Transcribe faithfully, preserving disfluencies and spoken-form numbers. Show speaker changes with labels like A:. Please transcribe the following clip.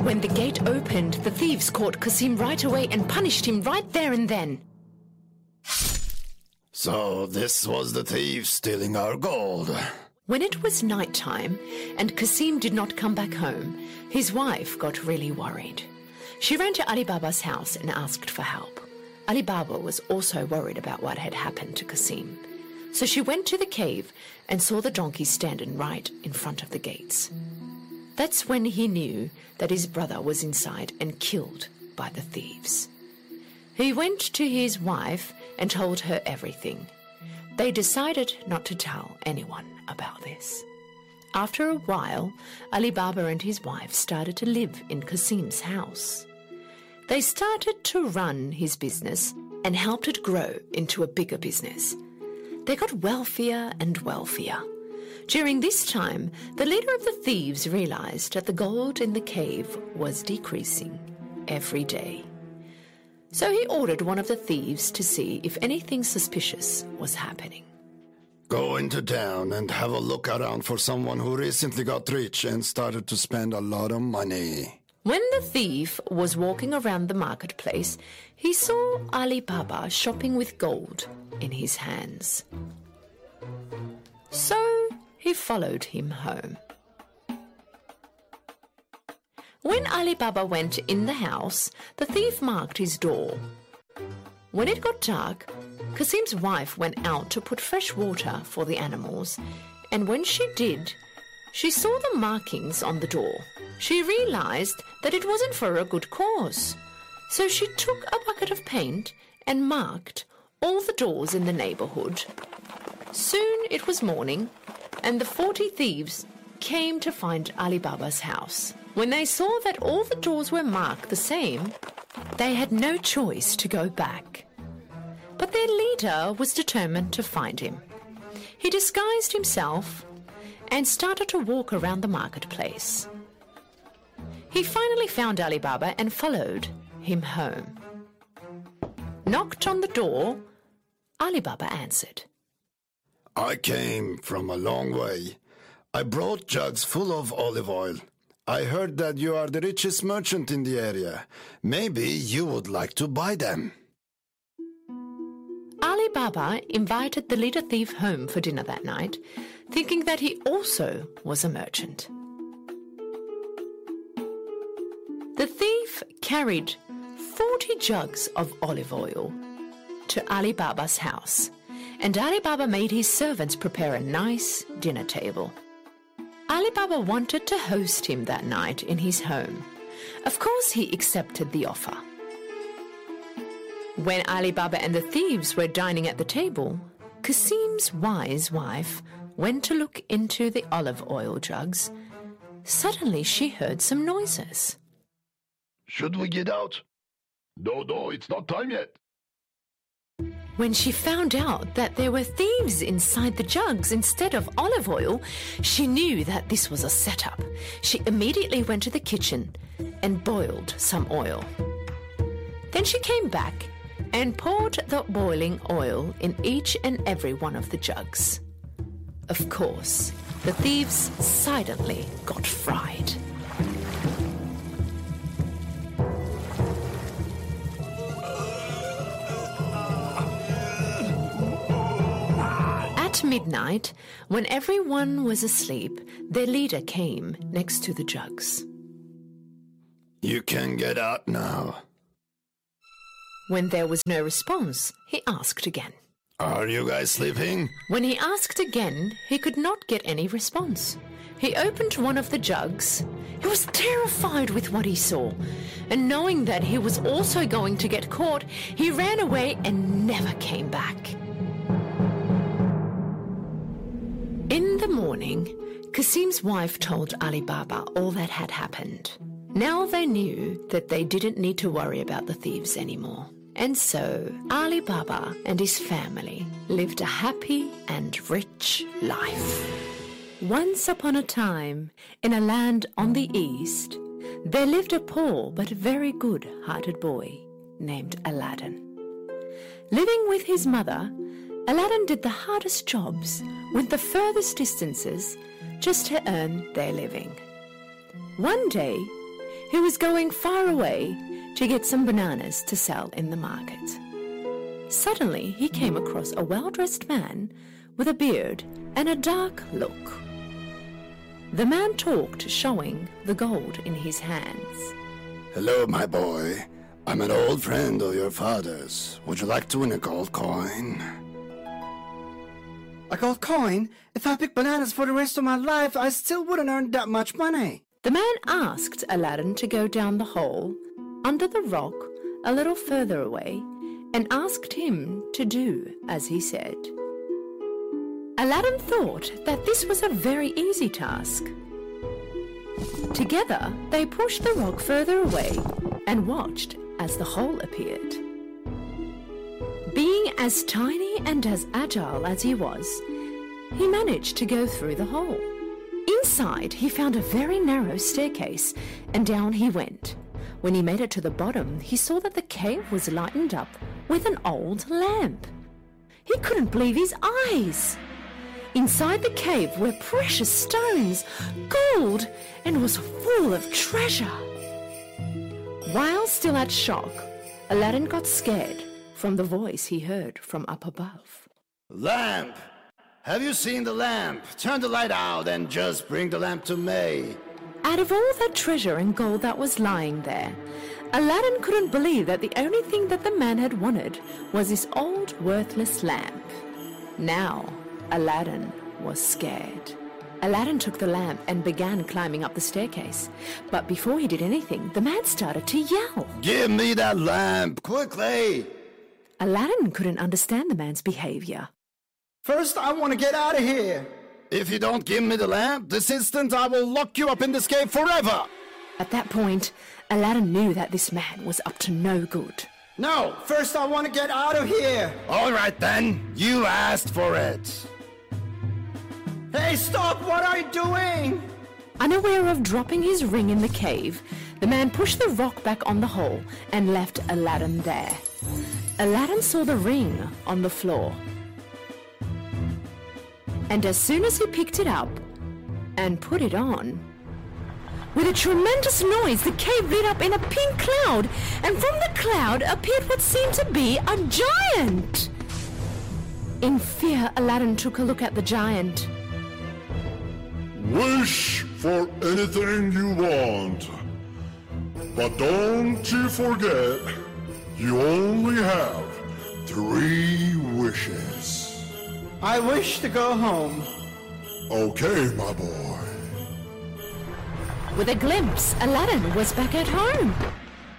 A: When the gate opened, the thieves caught Qasim right away and punished him right there and then.
B: So this was the thief stealing our gold.
A: When it was night time and Qasim did not come back home, his wife got really worried. She ran to Ali Baba's house and asked for help. Ali Baba was also worried about what had happened to Qasim. So she went to the cave and saw the donkey standing right in front of the gates. That's when he knew that his brother was inside and killed by the thieves. He went to his wife and told her everything. They decided not to tell anyone about this. After a while, Ali Baba and his wife started to live in Qasim's house. They started to run his business and helped it grow into a bigger business. They got wealthier and wealthier. During this time, the leader of the thieves realized that the gold in the cave was decreasing every day. So he ordered one of the thieves to see if anything suspicious was happening.
B: Go into town and have a look around for someone who recently got rich and started to spend a lot of money.
A: When the thief was walking around the marketplace, he saw Ali Baba shopping with gold in his hands. So he followed him home. When Ali Baba went in the house, the thief marked his door. When it got dark, Qasim's wife went out to put fresh water for the animals, and when she did, she saw the markings on the door. She realized that it wasn't for a good cause. So she took a bucket of paint and marked all the doors in the neighborhood. Soon it was morning, and the forty thieves came to find Ali Baba's house. When they saw that all the doors were marked the same, they had no choice to go back. But their leader was determined to find him. He disguised himself and started to walk around the marketplace. He finally found Ali Baba and followed him home. Knocked on the door, Ali Baba answered.
B: I came from a long way. I brought jugs full of olive oil. I heard that you are the richest merchant in the area. Maybe you would like to buy them.
A: Ali Baba invited the leader thief home for dinner that night, thinking that he also was a merchant. The thief carried forty jugs of olive oil to Ali Baba's house, and Ali Baba made his servants prepare a nice dinner table. Ali Baba wanted to host him that night in his home. Of course, he accepted the offer. When Ali Baba and the thieves were dining at the table, Qasim's wise wife went to look into the olive oil jugs. Suddenly, she heard some noises.
C: Should we get out? No, no, it's not time yet.
A: When she found out that there were thieves inside the jugs instead of olive oil, she knew that this was a setup. She immediately went to the kitchen and boiled some oil. Then she came back and poured the boiling oil in each and every one of the jugs. Of course, the thieves silently got fried. At midnight, when everyone was asleep, their leader came next to the jugs.
B: You can get out now.
A: When there was no response, he asked again.
B: Are you guys sleeping?
A: When he asked again, he could not get any response. He opened one of the jugs. He was terrified with what he saw, and knowing that he was also going to get caught, he ran away and never came back. In the morning, Qasim's wife told Ali Baba all that had happened. Now they knew that they didn't need to worry about the thieves anymore. And so Ali Baba and his family lived a happy and rich life. Once upon a time, in a land on the east, there lived a poor but very good-hearted boy named Aladdin. Living with his mother, Aladdin did the hardest jobs, went the furthest distances, just to earn their living. One day, He was going far away to get some bananas to sell in the market. Suddenly, he came across a well-dressed man with a beard and a dark look. The man talked, showing the gold in his hands.
B: Hello, my boy. I'm an old friend of your father's. Would you like to win a gold coin?
D: A gold coin? If I pick bananas for the rest of my life, I still wouldn't earn that much money.
A: The man asked Aladdin to go down the hole, under the rock, a little further away, and asked him to do as he said. Aladdin thought that this was a very easy task. Together, they pushed the rock further away and watched as the hole appeared. Being as tiny and as agile as he was, he managed to go through the hole. Inside, he found a very narrow staircase, and down he went. When he made it to the bottom, he saw that the cave was lightened up with an old lamp. He couldn't believe his eyes. Inside the cave were precious stones, gold, and was full of treasure. While still at shock, Aladdin got scared from the voice he heard from up above.
B: Lamp! Have you seen the lamp? Turn the light out and just bring the lamp to me.
A: Out of all that treasure and gold that was lying there, Aladdin couldn't believe that the only thing that the man had wanted was this old, worthless lamp. Now, Aladdin was scared. Aladdin took the lamp and began climbing up the staircase. But before he did anything, the man started to yell.
B: Give me that lamp, quickly!
A: Aladdin couldn't understand the man's behavior.
D: First, I want to get out of here.
B: If you don't give me the lamp, this instant I will lock you up in this cave forever!
A: At that point, Aladdin knew that this man was up to no good.
D: No, first I want to get out of here.
B: All right then, you asked for it.
D: Hey, stop! What are you doing?
A: Unaware of dropping his ring in the cave, the man pushed the rock back on the hole and left Aladdin there. Aladdin saw the ring on the floor. And as soon as he picked it up and put it on, with a tremendous noise, the cave lit up in a pink cloud, and from the cloud appeared what seemed to be a giant. In fear, Aladdin took a look at the giant.
C: Wish for anything you want. But don't you forget, you only have three wishes.
D: I wish to go home.
C: Okay, my boy.
A: With a glimpse, Aladdin was back at home.